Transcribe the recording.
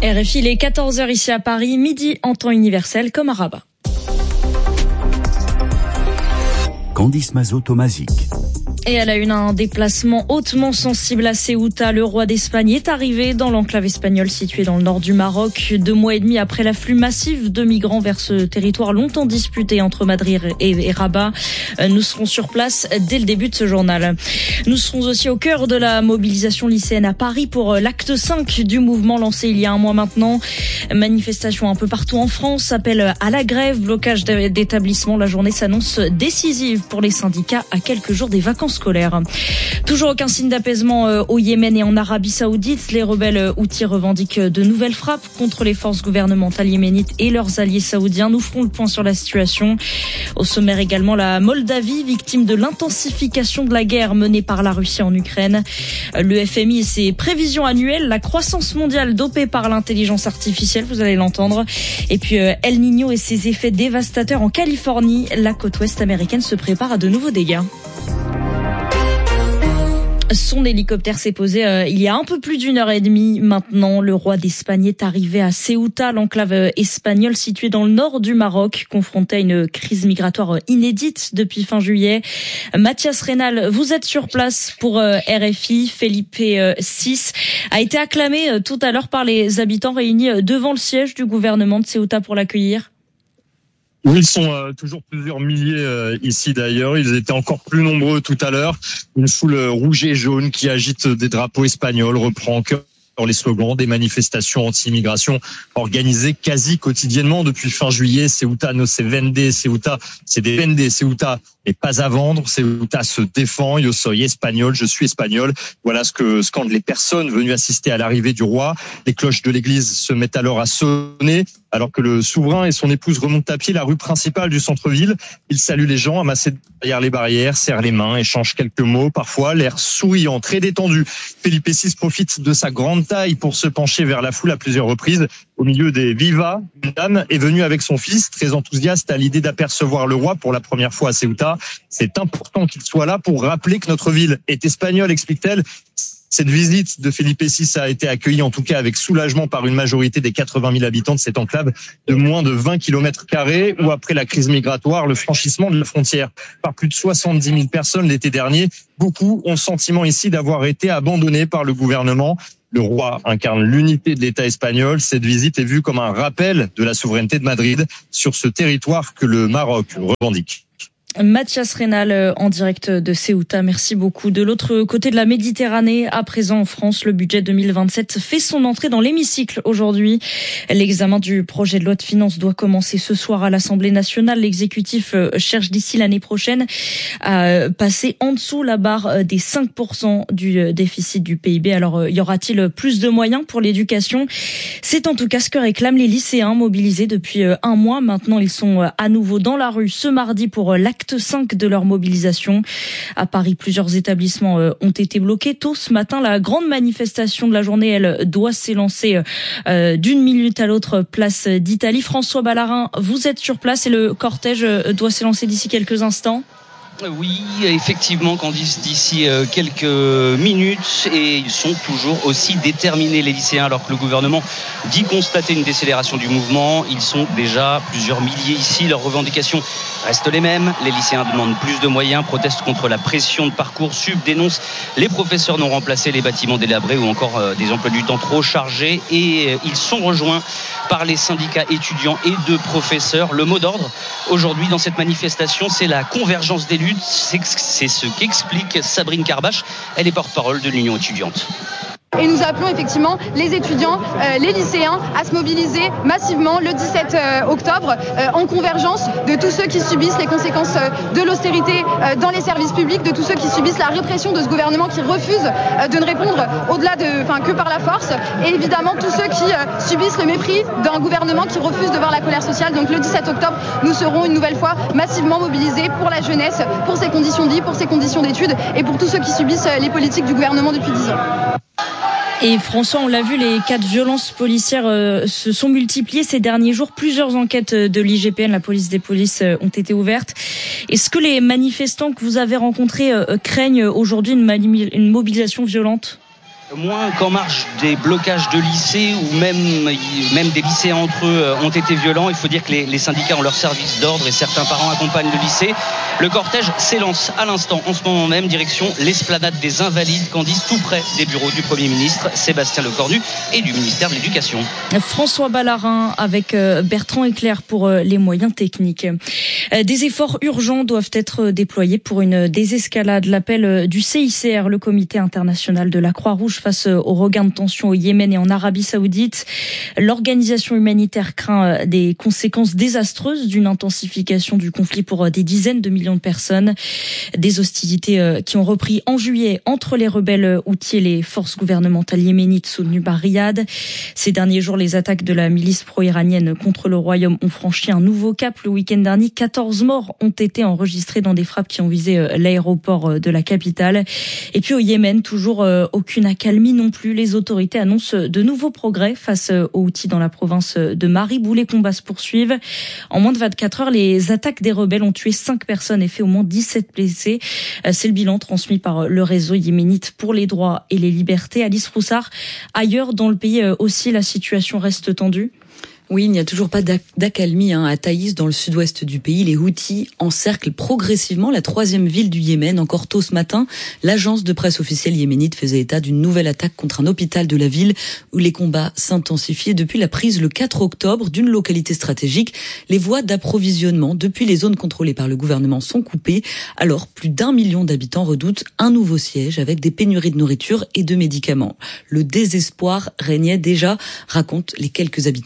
RFI, il est 14h ici à Paris, midi en temps universel comme à Rabat. Candice Mazot-Tomazic. Et elle a eu un déplacement hautement sensible à Ceuta. Le roi d'Espagne est arrivé dans l'enclave espagnole située dans le nord du Maroc. 2 mois et demi après l'afflux massif de migrants vers ce territoire longtemps disputé entre Madrid et Rabat. Nous serons sur place dès le début de ce journal. Nous serons aussi au cœur de la mobilisation lycéenne à Paris pour l'acte 5 du mouvement lancé il y a un mois maintenant. Manifestation un peu partout en France, appel à la grève, blocage d'établissements. La journée s'annonce décisive pour les syndicats à quelques jours des vacances scolaires. Toujours aucun signe d'apaisement au Yémen et en Arabie Saoudite. Les rebelles houthis revendiquent de nouvelles frappes contre les forces gouvernementales yéménites et leurs alliés saoudiens. Nous ferons le point sur la situation. Au sommaire également, la Moldavie, victime de l'intensification de la guerre menée par la Russie en Ukraine. Le FMI et ses prévisions annuelles, la croissance mondiale dopée par l'intelligence artificielle, vous allez l'entendre. Et puis El Niño et ses effets dévastateurs en Californie. La côte ouest américaine se prépare à de nouveaux dégâts. Son hélicoptère s'est posé il y a un peu plus d'1h30 maintenant. Le roi d'Espagne est arrivé à Ceuta, l'enclave espagnole située dans le nord du Maroc, confronté à une crise migratoire inédite depuis fin juillet. Mathias Reynal, vous êtes sur place pour RFI. Felipe VI a été acclamé tout à l'heure par les habitants réunis devant le siège du gouvernement de Ceuta pour l'accueillir. Oui, ils sont toujours plusieurs milliers ici d'ailleurs. Ils étaient encore plus nombreux tout à l'heure. Une foule rouge et jaune qui agite des drapeaux espagnols reprend en chœur les slogans des manifestations anti-immigration organisées quasi quotidiennement depuis fin juillet. Ceuta no se vende, Ceuta c'est des vende, Ceuta n'est pas à vendre, Ceuta se défend, yo soy espagnol, je suis espagnol. Voilà ce que scandent les personnes venues assister à l'arrivée du roi. Les cloches de l'église se mettent alors à sonner alors que le souverain et son épouse remontent à pied la rue principale du centre-ville. Ils saluent les gens amassés derrière les barrières, serrent les mains, échangent quelques mots, parfois l'air souriant, très détendu. Felipe VI profite de sa grande taille pour se pencher vers la foule à plusieurs reprises. Au milieu des vivas, une dame est venue avec son fils, très enthousiaste à l'idée d'apercevoir le roi pour la première fois à Ceuta. C'est important qu'il soit là pour rappeler que notre ville est espagnole, explique-t-elle. Cette visite de Felipe VI a été accueillie en tout cas avec soulagement par une majorité des 80 000 habitants de cette enclave de moins de 20 km², où après la crise migratoire, le franchissement de la frontière par plus de 70 000 personnes l'été dernier, beaucoup ont le sentiment ici d'avoir été abandonnés par le gouvernement. Le roi incarne l'unité de l'État espagnol. Cette visite est vue comme un rappel de la souveraineté de Madrid sur ce territoire que le Maroc revendique. Mathias Reynal en direct de Ceuta, merci beaucoup. De l'autre côté de la Méditerranée, à présent en France, le budget 2027 fait son entrée dans l'hémicycle aujourd'hui. L'examen du projet de loi de finances doit commencer ce soir à l'Assemblée nationale. L'exécutif cherche d'ici l'année prochaine à passer en dessous la barre des 5% du déficit du PIB. Alors, y aura-t-il plus de moyens pour l'éducation ? C'est en tout cas ce que réclament les lycéens mobilisés depuis un mois. Maintenant, ils sont à nouveau dans la rue ce mardi pour l'acte 5 de leur mobilisation. À Paris, plusieurs établissements ont été bloqués. Tôt ce matin, la grande manifestation de la journée, elle doit s'élancer d'une minute à l'autre, place d'Italie. François Ballarin, vous êtes sur place et le cortège doit s'élancer d'ici quelques instants. Oui, effectivement, Candice, d'ici quelques minutes, et ils sont toujours aussi déterminés, les lycéens, alors que le gouvernement dit constater une décélération du mouvement. Ils sont déjà plusieurs milliers ici, leurs revendications restent les mêmes. Les lycéens demandent plus de moyens, protestent contre la pression de Parcoursup, dénoncent les professeurs non remplacés, les bâtiments délabrés ou encore des emplois du temps trop chargés, et ils sont rejoints par les syndicats étudiants et de professeurs. Le mot d'ordre aujourd'hui dans cette manifestation, c'est la convergence des luttes. C'est ce qu'explique Sabrine Carbache. Elle est porte-parole de l'Union étudiante. Et nous appelons effectivement les étudiants, les lycéens à se mobiliser massivement le 17 octobre en convergence de tous ceux qui subissent les conséquences de l'austérité dans les services publics, de tous ceux qui subissent la répression de ce gouvernement qui refuse de ne répondre au-delà que par la force, et évidemment tous ceux qui subissent le mépris d'un gouvernement qui refuse de voir la colère sociale. Donc le 17 octobre, nous serons une nouvelle fois massivement mobilisés pour la jeunesse, pour ses conditions de vie, pour ses conditions d'études et pour tous ceux qui subissent les politiques du gouvernement depuis 10 ans. Et François, on l'a vu, les cas de violences policières se sont multipliés ces derniers jours. Plusieurs enquêtes de l'IGPN, la police des polices, ont été ouvertes. Est-ce que les manifestants que vous avez rencontrés craignent aujourd'hui une mobilisation violente ? Moins qu'en marge des blocages de lycées où même des lycéens entre eux ont été violents. Il faut dire que les syndicats ont leur service d'ordre et certains parents accompagnent le lycée. Le cortège s'élance à l'instant, en ce moment même, direction l'esplanade des Invalides, Candice, tout près des bureaux du Premier ministre Sébastien Lecornu et du ministère de l'Éducation. François Ballarin avec Bertrand Eclair pour les moyens techniques. Des efforts urgents doivent être déployés pour une désescalade. L'appel du CICR, le Comité international de la Croix-Rouge, face au regain de tension au Yémen et en Arabie Saoudite. L'organisation humanitaire craint des conséquences désastreuses d'une intensification du conflit pour des dizaines de millions de personnes. Des hostilités qui ont repris en juillet entre les rebelles houthis et les forces gouvernementales yéménites soutenues par Riyad. Ces derniers jours, les attaques de la milice pro-iranienne contre le royaume ont franchi un nouveau cap. Le week-end dernier, 14 morts ont été enregistrés dans des frappes qui ont visé l'aéroport de la capitale. Et puis au Yémen, toujours aucune accalmie non plus. Les autorités annoncent de nouveaux progrès face aux Houthis dans la province de Marib où les combats se poursuivent. En moins de 24 heures, les attaques des rebelles ont tué 5 personnes et fait au moins 17 blessés. C'est le bilan transmis par le réseau yéménite pour les droits et les libertés. Alice Roussard, ailleurs dans le pays aussi, la situation reste tendue. Oui, il n'y a toujours pas d'accalmie à Taïs, dans le sud-ouest du pays. Les Houthis encerclent progressivement la 3e ville du Yémen. Encore tôt ce matin, l'agence de presse officielle yéménite faisait état d'une nouvelle attaque contre un hôpital de la ville où les combats s'intensifient depuis la prise le 4 octobre d'une localité stratégique. Les voies d'approvisionnement depuis les zones contrôlées par le gouvernement sont coupées. Alors, plus d'1 million d'habitants redoutent un nouveau siège avec des pénuries de nourriture et de médicaments. Le désespoir régnait déjà, racontent les quelques habitants